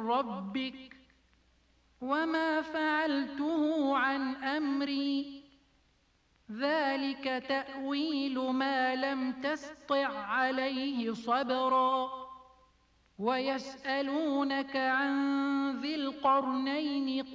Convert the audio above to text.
ربك وما فعلته عن أمري ذلك تأويل ما لم تسطع عليه صبرا ويسألونك عن ذي القرنين